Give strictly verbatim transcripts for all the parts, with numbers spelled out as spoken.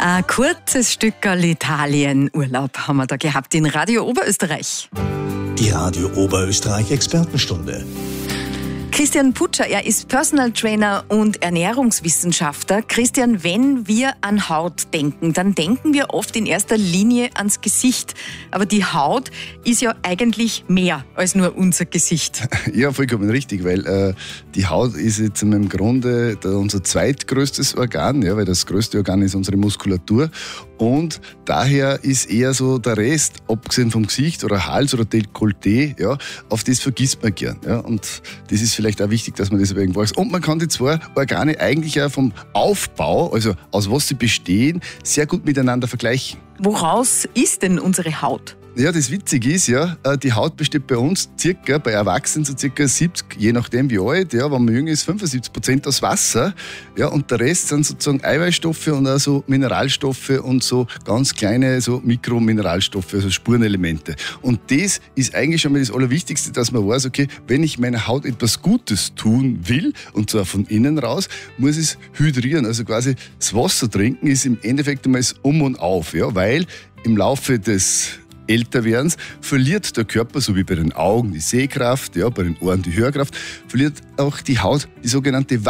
Ein kurzes Stückerl Italien-Urlaub haben wir da gehabt in Radio Oberösterreich. Die Radio Oberösterreich Expertenstunde. Christian Putscher, er ist Personal Trainer und Ernährungswissenschaftler. Christian, wenn wir an Haut denken, dann denken wir oft in erster Linie ans Gesicht. Aber die Haut ist ja eigentlich mehr als nur unser Gesicht. Ja, vollkommen richtig, weil äh, die Haut ist jetzt im Grunde der, unser zweitgrößtes Organ, ja, weil das größte Organ ist unsere Muskulatur. Und daher ist eher so der Rest, abgesehen vom Gesicht oder Hals oder Dekolleté, ja, auf das vergisst man gern. Ja. Und das ist vielleicht auch wichtig, dass man das irgendwo weiß. Und man kann die zwei Organe eigentlich auch vom Aufbau, also aus was sie bestehen, sehr gut miteinander vergleichen. Woraus ist denn unsere Haut? Ja, das Witzige ist ja, die Haut besteht bei uns circa, bei Erwachsenen so circa siebzig, je nachdem wie alt, ja, wenn man jung ist, fünfundsiebzig Prozent aus Wasser. Ja, und der Rest sind sozusagen Eiweißstoffe und auch so Mineralstoffe und so ganz kleine so Mikromineralstoffe, also Spurenelemente. Und das ist eigentlich schon mal das Allerwichtigste, dass man weiß, okay, wenn ich meiner Haut etwas Gutes tun will, und zwar von innen raus, muss ich es hydrieren. Also quasi das Wasser trinken ist im Endeffekt einmal das Um und Auf, ja, weil im Laufe des Älterwerdens verliert der Körper, so wie bei den Augen die Sehkraft, ja, bei den Ohren die Hörkraft, verliert auch die Haut die sogenannte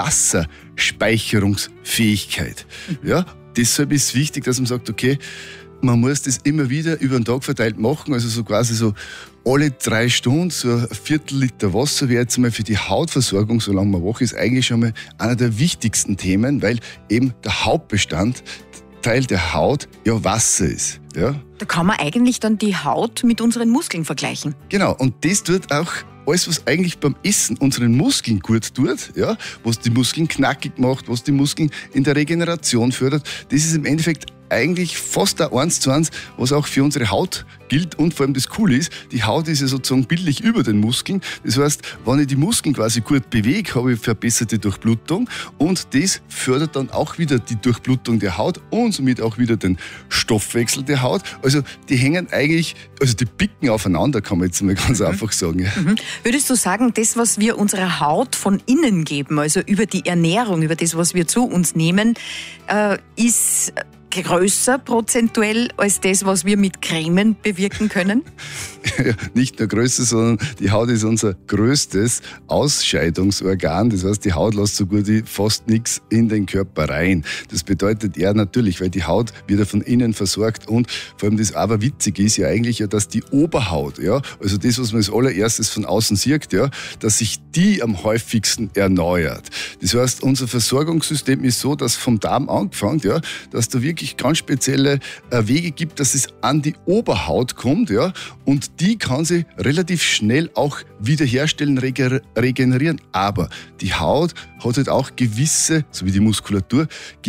Wasserspeicherungsfähigkeit. Ja, deshalb ist es wichtig, dass man sagt, okay, man muss das immer wieder über den Tag verteilt machen, also so quasi so alle drei Stunden, so ein Viertel Liter Wasser wäre jetzt mal für die Hautversorgung, solange man wach ist, eigentlich schon mal einer der wichtigsten Themen, weil eben der Hauptbestand Teil der Haut ja Wasser ist. Ja? Da kann man eigentlich dann die Haut mit unseren Muskeln vergleichen. Genau, und das tut auch alles, was eigentlich beim Essen unseren Muskeln gut tut, ja? Was die Muskeln knackig macht, was die Muskeln in der Regeneration fördert, das ist im Endeffekt eigentlich fast ein eins zu eins, was auch für unsere Haut gilt. Und vor allem das Coole ist, die Haut ist ja sozusagen bildlich über den Muskeln. Das heißt, wenn ich die Muskeln quasi gut bewege, habe ich verbesserte Durchblutung und das fördert dann auch wieder die Durchblutung der Haut und somit auch wieder den Stoffwechsel der Haut. Also die hängen eigentlich, also die picken aufeinander, kann man jetzt mal ganz mhm. einfach sagen. Ja. Mhm. Würdest du sagen, das, was wir unserer Haut von innen geben, also über die Ernährung, über das, was wir zu uns nehmen, äh, ist größer prozentuell als das, was wir mit Cremen bewirken können? Ja, nicht nur größer, sondern die Haut ist unser größtes Ausscheidungsorgan. Das heißt, die Haut lässt so gut wie fast nichts in den Körper rein. Das bedeutet ja natürlich, weil die Haut wird ja von innen versorgt und vor allem das aber witzig ist ja eigentlich ja, dass die Oberhaut, ja, also das, was man als allererstes von außen sieht, ja, dass sich die am häufigsten erneuert. Das heißt, unser Versorgungssystem ist so, dass vom Darm angefangen, ja, dass da wirklich ganz spezielle äh, Wege gibt, dass es an die Oberhaut kommt, ja, und die kann sie relativ schnell auch wiederherstellen, rege- regenerieren. Aber die Haut hat halt auch gewisse, so wie die Muskulatur,